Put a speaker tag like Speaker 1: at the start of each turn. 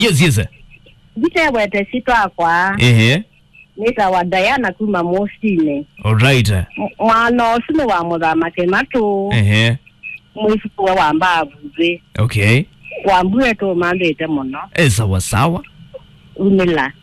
Speaker 1: Yes.
Speaker 2: Bite wete sito akwa. Nita wa Diana kuma Mosine.
Speaker 1: Alright.
Speaker 2: Mwana osime wa mudhamake mato. Mwifuku wa mbabuze.
Speaker 1: Okay.
Speaker 2: Wambue to mandete mono.
Speaker 1: Sawa.
Speaker 2: Umila.